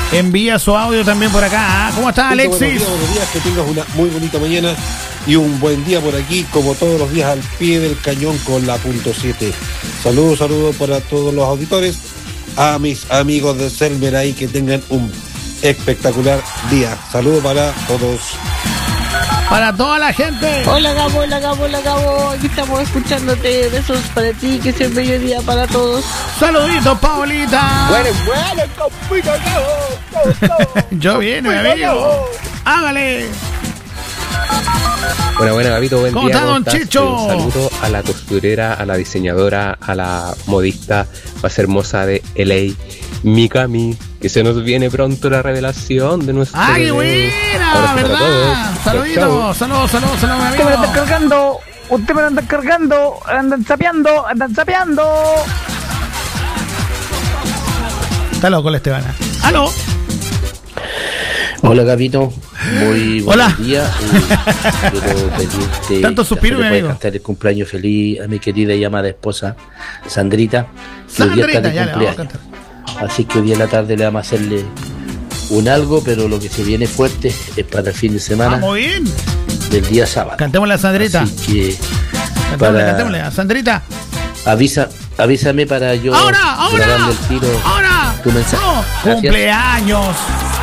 envía su audio también por acá. ¿Cómo estás, Alexis? Buenos días, que tengas una muy bonita mañana y un buen día por aquí, como todos los días, al pie del cañón con la punto 7. Saludos para todos los auditores, a mis amigos de Selmer ahí, que tengan un espectacular día. Saludos para todos. Para toda la gente. Hola Gabo, aquí estamos escuchándote. Besos para ti, que sea un bello día para todos. Saluditos, Paulita. Bueno, compito, Gabo. Yo viene, mi amigo. Hágale. Bueno, Gabito, buen ¿Cómo día. está, don Chicho? Un saludo a la costurera, a la diseñadora, a la modista más hermosa de LA, Mikami, que se nos viene pronto la revelación de nuestro ¡Ay, qué bebé. buena! ¿Verdad? Saluditos, saludos, mi Usted me lo amigo. anda cargando, usted me lo anda cargando, andan sapeando. Está loco la Estebana. ¡Aló! Hola, Gabito. Muy Hola. buen día. Quiero pedirte Tanto suspiro, que le mi amigo. puedas cantar el cumpleaños feliz a mi querida y amada esposa, Sandrita. Sandrita, Hoy día está ya de le vamos a cumpleaños. cantar. Así que hoy día en la tarde le vamos a hacerle un algo, pero lo que se viene fuerte es para el fin de semana Vamos bien. del día sábado. Cantémosle a Sandrita. Así que Cantémosle a Sandrita. avísame para yo Ahora. grabando el tiro Ahora. tu mensaje. Oh, Gracias. cumpleaños.